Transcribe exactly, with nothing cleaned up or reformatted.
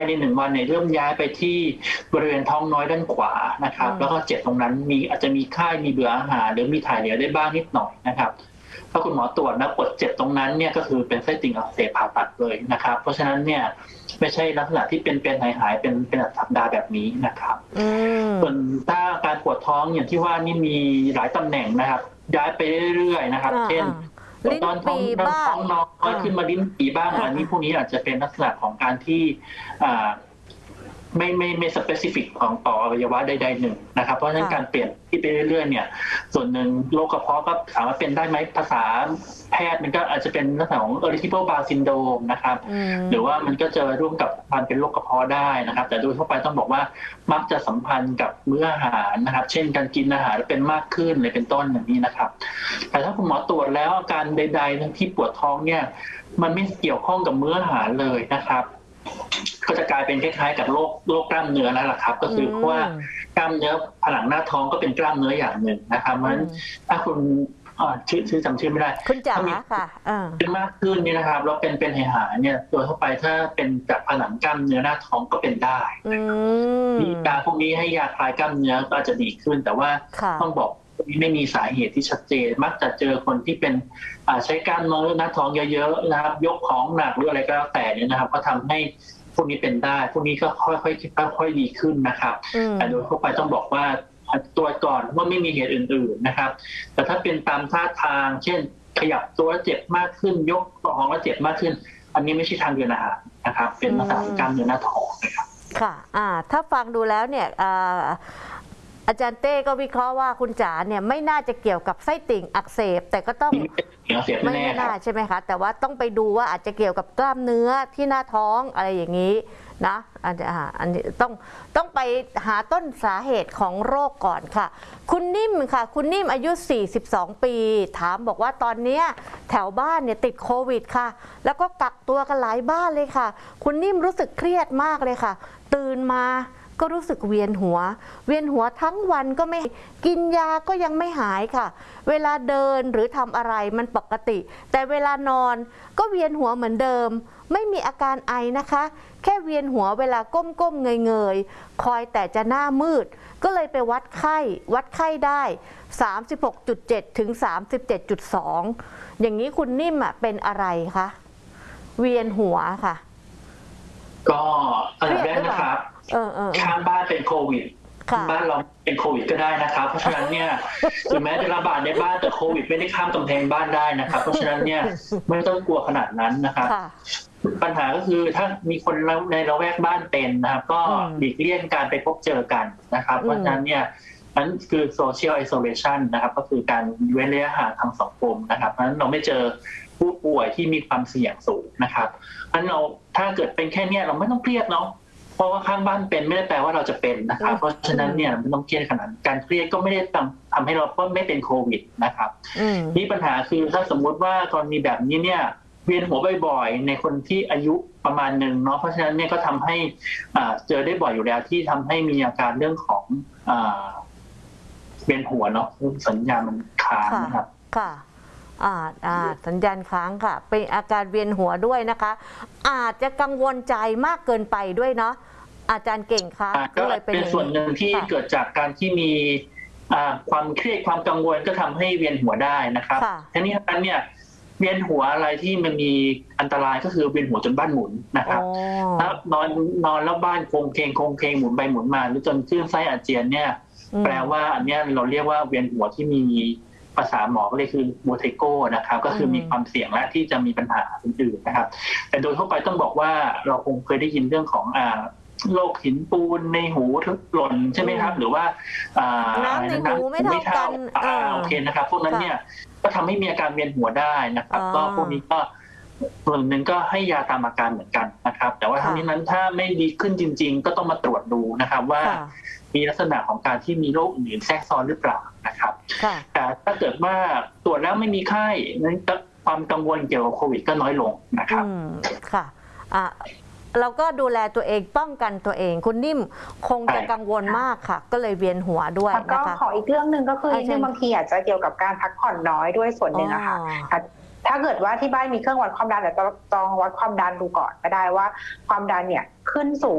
ในหนึ่งวันเนี่ยเริ่มย้ายไปที่บริเวณท้องน้อยด้านขวานะครับแล้วก็เจ็บตรงนั้นมีอาจจะมีไข้มีเบื่ออาหารหรือมีถ่ายเหลวได้บ้างนิดหน่อยนะครับถ้าคุณหมอตรวจแล้วปวดเจ็บตรงนั้นเนี่ยก็คือเป็นไส้ติ่งอักเสบผ่าตัดเลยนะครับเพราะฉะนั้นเนี่ยไม่ใช่ลักษณะที่เป็นเป็นหายหายเป็นเป็นสัปดาห์แบบนี้นะครับส่วนถ้าการปวดท้องอย่างที่ว่านี่มีหลายตำแหน่งนะครับย้ายไปเรื่อยๆนะครับเช่นตอนท้องท้องน้อยขึ้นมาลิ้นปี่บ้างอันนี้พวกนี้อาจจะเป็นลักษณะของการที่ไม่ไม่ไม่สเปซิฟิกของต่ออวัยวะใดๆหนึ่งนะครับเพราะฉะนั้นการเปลี่ยนที่ไปเรื่อยๆเนี่ยส่วนหนึ่งโรคกระเพาะก็สามารถเป็นได้ไหมภาษาแพทย์มันก็อาจจะเป็นลักษณะของ irritable bowel syndrome นะครับหรือว่ามันก็จะร่วมกับการเป็นโรคกระเพาะได้นะครับแต่โดยทั่วไปต้องบอกว่ามักจะสัมพันธ์กับมื้ออาหารนะครับเช่นการกินอาหารเป็นมากขึ้นเลยเป็นต้นอย่างนี้นะครับแต่ถ้าคุณหมอตรวจแล้วอาการใดๆที่ปวดท้องเนี่ยมันไม่เกี่ยวข้องกับมื้ออาหารเลยนะครับก็จะกลายเป็นคล้ายๆกับโรคโรคกล้ามเนื้อแล้วล่ะครับก็คือเพราะว่ากล้ามเนื้อผนังหน้าท้องก็เป็นกล้ามเนื้ออย่างหนึ่งนะครับเพราะฉะนั้นถ้าคุณชื่อชื่อจำชื่อไม่ได้คุณจ๋าค่ะเป็นมากขึ้นนี่นะครับแล้วเป็นเป็นหายเนี่ยโดยทั่วไปถ้าเป็นจากผนังกล้ามเนื้อหน้าท้องก็เป็นได้มียาพวกนี้ให้ยาคลายกล้ามเนื้อก็อาจจะดีขึ้นแต่ว่าต้องบอกไม่มีสาเหตุที่ชัดเจนมักจะเจอคนที่เป็นใช้กล้ามเนื้อหน้าท้องเยอะๆนะครับยกของหนักหรืออะไรก็แล้วแต่เนี่ยนะครับก็ทำให้พวกนี้เป็นได้พวกนี้ก็ค่อยๆค่อยๆดีขึ้นนะครับแต่โดยทั่วไปต้องบอกว่าตรวจก่อนว่าไม่มีเหตุอื่นๆนะครับแต่ถ้าเป็นตามท่าทางเช่นขยับตัวแล้วเจ็บมากขึ้นยกของแล้วเจ็บมากขึ้นอันนี้ไม่ใช่ทางเดินอาหารนะครับเป็นลักษณะของกล้ามเนื้อหน้าท้องนะครับค่ะอ่าถ้าฟังดูแล้วเนี่ยอาจารย์เต้ก็วิเคราะห์ว่าคุณจ๋าเนี่ยไม่น่าจะเกี่ยวกับไส้ติ่งอักเสบแต่ก็ต้องไม่น่าใช่ไหมคะแต่ว่าต้องไปดูว่าอาจจะเกี่ยวกับกล้ามเนื้อที่หน้าท้องอะไรอย่างนี้นะอันนี้อันนี้ต้องต้องไปหาต้นสาเหตุของโรคก่อนค่ะคุณนิ่มค่ะคุณนิ่มอายุสี่สิบสองปีถามบอกว่าตอนนี้แถวบ้านเนี่ยติดโควิดค่ะแล้วก็กักตัวกันหลายบ้านเลยค่ะคุณนิ่มรู้สึกเครียดมากเลยค่ะตื่นมาก็รู้สึกเวียนหัวเวียนหัวทั้งวันก็ไม่กินยาก็ยังไม่หายค่ะเวลาเดินหรือทำอะไรมันปกติแต่เวลานอนก็เวียนหัวเหมือนเดิมไม่มีอาการไอนะคะแค่เวียนหัวเวลาก้มๆเงยๆคอยแต่จะหน้ามืดก็เลยไปวัดไข้วัดไข้ได้ สามสิบหกจุดเจ็ด ถึง สามสิบเจ็ดจุดสอง อย่างนี้คุณนิ่มอ่ะเป็นอะไรคะเวียนหัวค่ะก็อันดับแรกนะครับข้างบ้านเป็นโควิดบ้านเราเป็นโควิดก็ได้นะครับเพราะฉะนั้นเนี่ยถึงแม้จะระบาดในบ้านแต่โควิดไม่ได้ข้ามกำแพงบ้านได้นะครับเพราะฉะนั้นเนี่ยไม่ต้องกลัวขนาดนั้นนะครับปัญหาก็คือถ้ามีคนในละแวกบ้านเป็นนะครับก็หลีกเลี่ยงการไปพบเจอกันนะครับเพราะฉะนั้นเนี่ยนั้นคือ social isolation นะครับก็คือการเว้นระยะห่างทางสังคมนะครับเพราะฉะนั้นเราไม่เจอผู้ป่วยที่มีความเสี่ยงสูงนะครับเพราะฉะนั้นเราถ้าเกิดเป็นแค่นี้เราไม่ต้องเครียดเนาะเพราะว่าข้างบ้านเป็นไม่ได้แปลว่าเราจะเป็นนะครับเพราะฉะนั้นเนี่ยไม่ต้องเครียดขนาดการเครียดก็ไม่ได้ทำทำให้เราก็ไม่เป็นโควิดนะครับนี่ปัญหาคือถ้าสมมุติว่ากรณีแบบนี้เนี่ยเวียนหัวบ่อยๆในคนที่อายุประมาณหนึ่งเนาะเพราะฉะนั้นเนี่ยก็ทำให้เจอได้บ่อยอยู่แล้วที่ทำให้มีอาการเรื่องของเวียนหัวเนาะสัญญาณมันค้างนะครับค่ะอ่าอ่าสัญญาณค้างค่ะเป็นอาการเวียนหัวด้วยนะคะอาจจะกังวลใจมากเกินไปด้วยเนาะอาจารย์เก่งคะก็เลยเป็นส่วนหนึ่งที่เกิดจากการที่มีความเครียดความกังวลก็ทำให้เวียนหัวได้นะครับทีนี้ทั้งนั้นเนี่ยเวียนหัวอะไรที่มันมีอันตรายก็คือเวียนหัวจนบ้านหมุนนะครับถ้านอนนอนแล้วบ้านโคงเคงโคงเคงหมุนไปหมุนมาหรือจนคลื่นไส้อาเจียนเนี่ยแปลว่าอันนี้เราเรียกว่าเวียนหัวที่มีภาษาหมอก็เลยคือโบเทโกนะครับก็คือมีความเสี่ยงและที่จะมีปัญหาอื่นๆนะครับแต่โดยทั่วไปต้องบอกว่าเราคงเคยได้ยินเรื่องของอ่าโรคหินปูนในหูหล่นใช่ไหมครับหรือว่าน้ำในหูไม่เท่ากันโอเคนะครับพวกนั้นเนี่ยก็ทำให้มีอาการเวียนหัวได้นะครับก็พวกนี้ก็ส่วนหนึ่งก็ให้ยาตามอาการเหมือนกันนะครับแต่ว่าทั้งนี้นั้นถ้าไม่ดีขึ้นจริงๆก็ต้องมาตรวจดูนะครับว่ามีลักษณะของการที่มีโรคอื่นแทรกซ้อนหรือเปล่านะครับแต่ถ้าเกิดว่าตรวจแล้วไม่มีไข้นั้นความกังวลเกี่ยวกับโควิดก็น้อยลงนะครับค่ะอ่ะเราก็ดูแลตัวเองป้องกันตัวเองคุณนิ่มคงจะกังวลมากค่ะก็เลยเวียนหัวด้วยนะคะก็ขออีกเรื่องหนึ่งก็คือเรื่องบางทีอาจจะเกี่ยวกับการพักผ่อนน้อยด้วยส่วนหนึ่งอะค่ะถ้าเกิดว่าที่บ้านมีเครื่องวัดความดันเดี๋ยวจะลองวัดความดันดูก่อนก็ได้ว่าความดันเนี่ยขึ้นสูง